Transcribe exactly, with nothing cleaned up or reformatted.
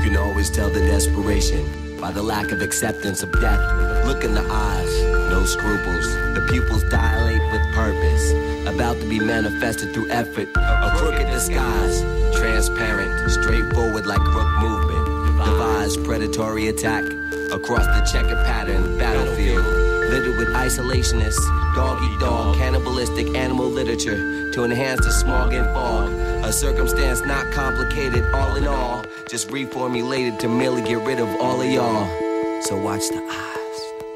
can always tell the desperation by the lack of acceptance of death. Look in the eyes, no scruples. The pupils dilate with purpose, about to be manifested through effort. A crooked disguise, transparent, straightforward like crook movement. Devised predatory attack across the checkered pattern battlefield. Littered with isolationists, dog-eat-dog, cannibalistic animal literature to enhance the smog and fog. A circumstance not complicated, all in all, just reformulated to merely get rid of all of y'all. So watch the eye.